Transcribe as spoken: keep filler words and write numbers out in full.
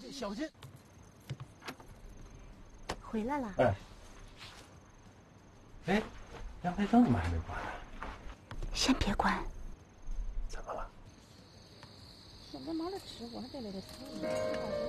小心。 回来了。 哎。哎，阳台灯怎么还没关呢？ 先别关。 怎么了？ 现在忙着吃，我还在那里吃。